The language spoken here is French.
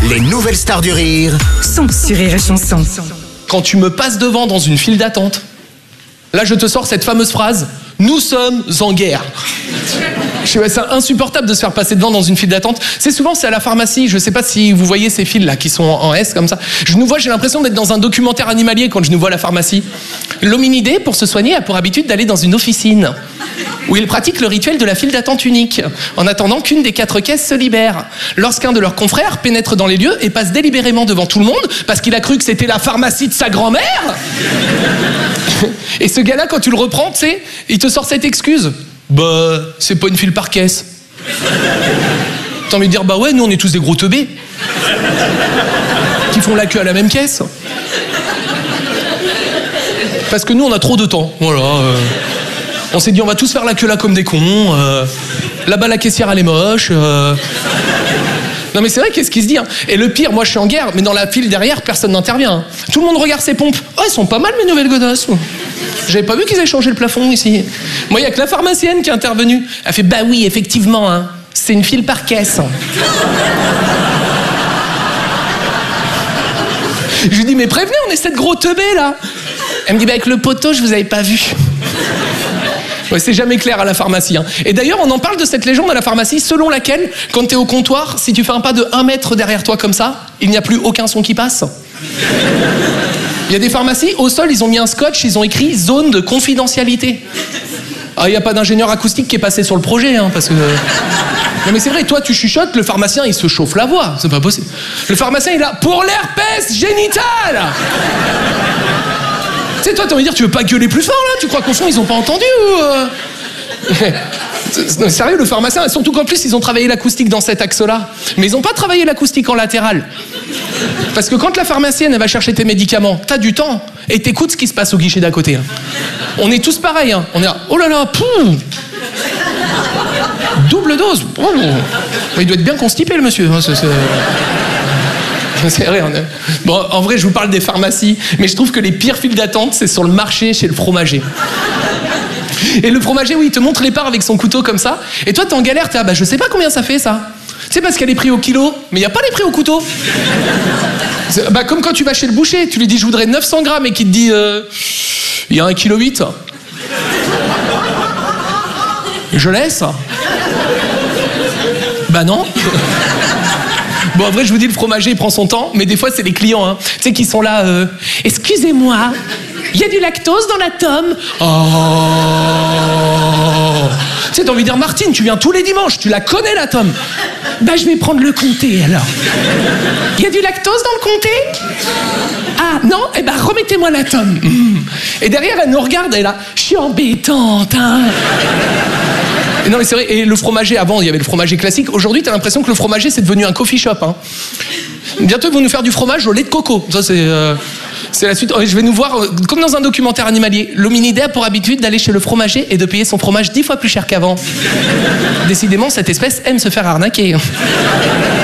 Les nouvelles stars du rire sont sur Rire et Chanson. Quand tu me passes devant dans une file d'attente, là je te sors cette fameuse phrase « Nous sommes en guerre ». C'est insupportable de se faire passer devant dans une file d'attente. C'est à la pharmacie. Je sais pas si vous voyez ces files là qui sont en S comme ça. Je nous vois, j'ai l'impression d'être dans un documentaire animalier quand je nous vois à la pharmacie. L'hominidé, pour se soigner, a pour habitude d'aller dans une officine où il pratique le rituel de la file d'attente unique, en attendant qu'une des 4 caisses se libère. Lorsqu'un de leurs confrères pénètre dans les lieux et passe délibérément devant tout le monde parce qu'il a cru que c'était la pharmacie de sa grand-mère. Et ce gars-là, quand tu le reprends, tu sais, il te sort cette excuse. Bah, c'est pas une file par caisse. T'as envie de dire, bah ouais, nous on est tous des gros teubés qui font la queue à la même caisse. Parce que nous on a trop de temps, voilà. On s'est dit, on va tous faire la queue là comme des cons. Là-bas la caissière elle est moche. Non mais c'est vrai, qu'est-ce qui se dit hein. Et le pire, moi je suis en guerre, mais dans la file derrière, personne n'intervient. Hein. Tout le monde regarde ses pompes. Oh, elles sont pas mal mes nouvelles godasses. J'avais pas vu qu'ils avaient changé le plafond ici. Moi, il y a que la pharmacienne qui est intervenue. Elle fait, bah oui, effectivement, hein, c'est une file par caisse. Je lui dis, mais prévenez, on est 7 gros teubés là. Elle me dit, bah avec le poteau, je vous avais pas vu. Ouais, c'est jamais clair à la pharmacie. Hein. Et d'ailleurs, on en parle de cette légende à la pharmacie, selon laquelle, quand t'es au comptoir, si tu fais un pas de 1 mètre derrière toi comme ça, il n'y a plus aucun son qui passe. Il y a des pharmacies, au sol, ils ont mis un scotch, ils ont écrit « zone de confidentialité ». Ah, il n'y a pas d'ingénieur acoustique qui est passé sur le projet, hein, parce que... Non mais c'est vrai, toi tu chuchotes, le pharmacien il se chauffe la voix, c'est pas possible. Le pharmacien il est là « pour l'herpès génital ». Tu sais, toi t'as envie de dire, tu veux pas gueuler plus fort là? Tu crois qu'au fond ils ont pas entendu ou Non, sérieux, le pharmacien, surtout qu'en plus ils ont travaillé l'acoustique dans cet axe-là. Mais ils n'ont pas travaillé l'acoustique en latéral. Parce que quand la pharmacienne elle va chercher tes médicaments, t'as du temps et t'écoutes ce qui se passe au guichet d'à côté. Hein. On est tous pareils. Hein. On est là, oh là là, poum, double dose. Oh, il doit être bien constipé le monsieur. Hein, c'est vrai. Bon, en vrai, je vous parle des pharmacies, mais je trouve que les pires files d'attente, c'est sur le marché chez le fromager. Et le fromager, oui, il te montre les parts avec son couteau comme ça. Et toi, t'es en galère, t'es là, bah je sais pas combien ça fait ça. C'est parce qu'elle est prise au kilo, mais il n'y a pas les prix au couteau. Bah comme quand tu vas chez le boucher, tu lui dis je voudrais 900 grammes et qu'il te dit il y a 1,8 kg. Je laisse. Bah non. Bon, en vrai, je vous dis, le fromager, il prend son temps, mais des fois, c'est les clients, hein, tu sais, qui sont là, excusez-moi, il y a du lactose dans la tome. Oh. Tu sais, t'as envie de dire, Martine, tu viens tous les dimanches, tu la connais, la tome. Bah, je vais prendre le comté, alors. Il y a du lactose dans le comté? Ah, non? Eh ben, remettez-moi la tome. Et derrière, elle nous regarde, elle est là, je suis embêtante, hein. Et non mais c'est vrai, et le fromager, avant il y avait le fromager classique, aujourd'hui t'as l'impression que le fromager c'est devenu un coffee shop. Hein. Bientôt ils vont nous faire du fromage au lait de coco, ça c'est la suite. Je vais nous voir, comme dans un documentaire animalier, l'hominidé a pour habitude d'aller chez le fromager et de payer son fromage 10 fois plus cher qu'avant. Décidément cette espèce aime se faire arnaquer.